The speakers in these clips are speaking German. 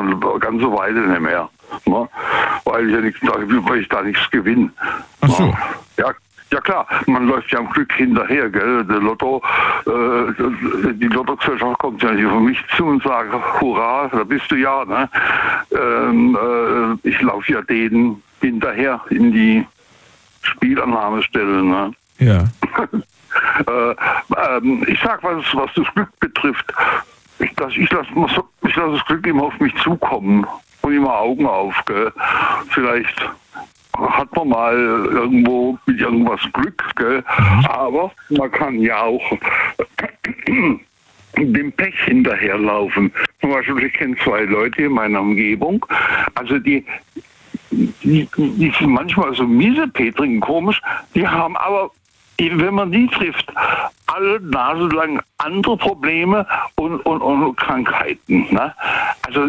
schon eine ganze Weile nicht mehr. Ne? Weil ich da nichts gewinne. Ach so. Ja klar, man läuft ja am Glück hinterher, gell? Die Lottogesellschaft kommt ja nicht auf mich zu und sagt, hurra, da bist du ja, ne? Ich laufe ja denen hinterher in die Spielannahmestelle, ne? Ja. Ich sag, was das Glück betrifft, ich lass das Glück immer auf mich zukommen und immer Augen auf, gell? Vielleicht hat man mal irgendwo mit irgendwas Glück, gell? Aber man kann ja auch dem Pech hinterherlaufen. Zum Beispiel, ich kenne 2 Leute in meiner Umgebung, also die sind manchmal so miesepetrig komisch, die haben aber, wenn man die trifft, alle Nase lang andere Probleme und Krankheiten. Ne? Also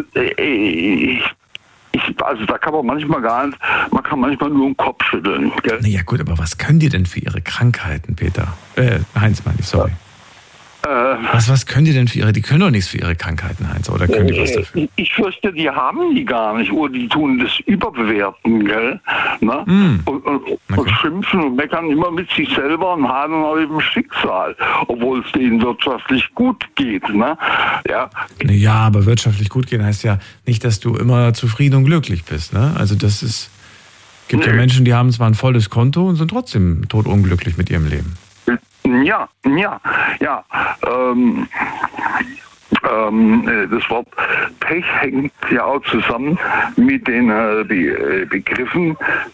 also da kann man manchmal gar nicht, man kann manchmal nur den Kopf schütteln. Gell? Naja gut, aber was können die denn für ihre Krankheiten, Peter? Heinz meine ich, sorry. Was können die denn für ihre, die können doch nichts für ihre Krankheiten, Heinz, oder können die was dafür? Ich fürchte, die haben die gar nicht, oder die tun das überbewerten, gell? Ne? Und schimpfen und meckern immer mit sich selber und haben auch eben Schicksal, obwohl es denen wirtschaftlich gut geht, ne? Ja, aber wirtschaftlich gut gehen heißt ja nicht, dass du immer zufrieden und glücklich bist, ne? Also gibt ja Menschen, die haben zwar ein volles Konto und sind trotzdem todunglücklich mit ihrem Leben. Ja. Das Wort Pech hängt ja auch zusammen mit den Begriffen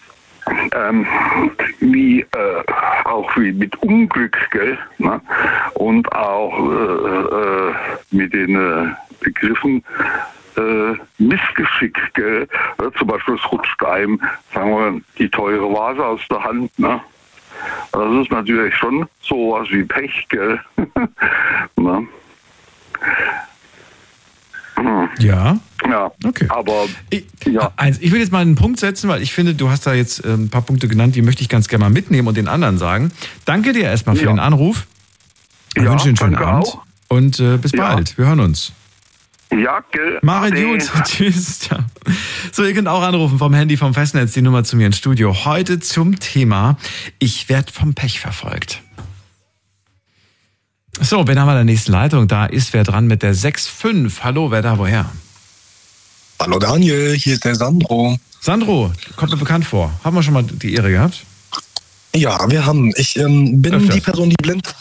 wie mit Unglück, gell? Ne? Und auch mit den Begriffen Missgeschick, gell? Zum Beispiel es rutscht einem, sagen wir, die teure Vase aus der Hand, ne? Das ist natürlich schon sowas wie Pech, gell? Ne? Ja. Ja, okay. Aber ich will jetzt mal einen Punkt setzen, weil ich finde, du hast da jetzt ein paar Punkte genannt, die möchte ich ganz gerne mal mitnehmen und den anderen sagen. Danke dir erstmal für den Anruf. Ich wünsche dir einen schönen Abend auch. Und bis bald. Wir hören uns. Ja, gell. Mach gut. Tschüss. Ja. So, ihr könnt auch anrufen vom Handy, vom Festnetz, die Nummer zu mir ins Studio. Heute zum Thema, ich werde vom Pech verfolgt. So, wen haben wir in der nächsten Leitung? Da ist wer dran mit der 6.5. Hallo, wer da, woher? Hallo Daniel, hier ist der Sandro. Sandro, kommt mir bekannt vor. Haben wir schon mal die Ehre gehabt? Ja, wir haben. Ich bin die Person, die blind...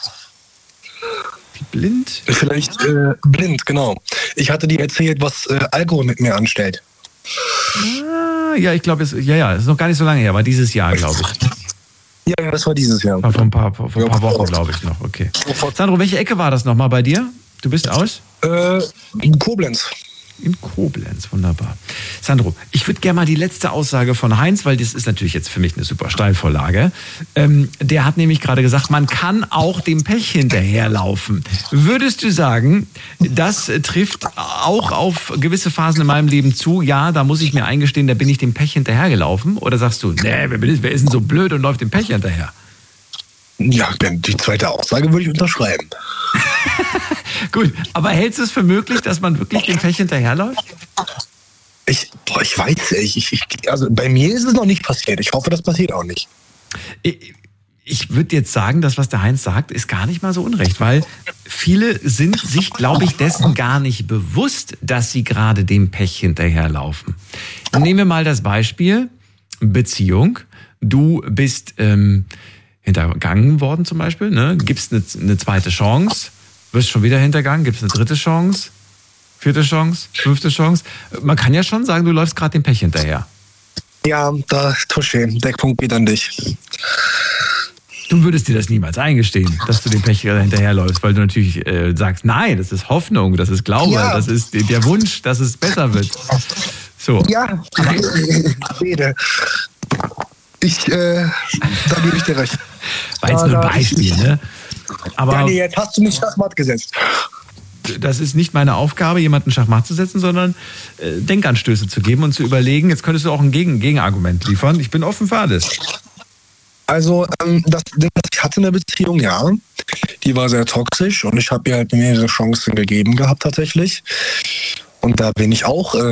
Blind? Vielleicht blind, genau. Ich hatte dir erzählt, was Alkohol mit mir anstellt. Ja, ich glaube, ist noch gar nicht so lange her, war dieses Jahr, glaube ich. Ja, das war dieses Jahr. War vor ein paar Wochen, glaube ich noch, okay. Sandro, welche Ecke war das nochmal bei dir? Du bist aus? In Koblenz. In Koblenz, wunderbar. Sandro, ich würde gerne mal die letzte Aussage von Heinz, weil das ist natürlich jetzt für mich eine super Steilvorlage. Der hat nämlich gerade gesagt, man kann auch dem Pech hinterherlaufen. Würdest du sagen, das trifft auch auf gewisse Phasen in meinem Leben zu? Ja, da muss ich mir eingestehen, da bin ich dem Pech hinterhergelaufen. Oder sagst du, nee, wer ist denn so blöd und läuft dem Pech hinterher? Ja, die zweite Aussage würde ich unterschreiben. Gut, aber hältst du es für möglich, dass man wirklich dem Pech hinterherläuft? Ich weiß nicht. Also bei mir ist es noch nicht passiert. Ich hoffe, das passiert auch nicht. Ich würde jetzt sagen, das, was der Heinz sagt, ist gar nicht mal so unrecht, weil viele sind sich, glaube ich, dessen gar nicht bewusst, dass sie gerade dem Pech hinterherlaufen. Nehmen wir mal das Beispiel Beziehung. Du bist hintergangen worden zum Beispiel, ne? Gibst eine zweite Chance, wirst schon wieder hintergangen, gibst eine dritte Chance, vierte Chance, fünfte Chance. Man kann ja schon sagen, du läufst gerade dem Pech hinterher. Ja, da Tusche, der Punkt geht an dich. Du würdest dir das niemals eingestehen, dass du dem Pech hinterherläufst, weil du natürlich sagst, nein, das ist Hoffnung, das ist Glaube, das ist der Wunsch, dass es besser wird. So. Ja, Rede. Da gebe ich dir recht. War jetzt nur ein Beispiel, ne? Aber Daniel, jetzt hast du mich Schachmatt gesetzt. Das ist nicht meine Aufgabe, jemanden Schachmatt zu setzen, sondern Denkanstöße zu geben und zu überlegen, jetzt könntest du auch ein Gegenargument liefern. Ich bin offen für alles. Also, das Ding, das ich hatte in der Beziehung, ja, die war sehr toxisch und ich habe ihr halt mehrere Chancen gegeben gehabt tatsächlich. Und da bin ich auch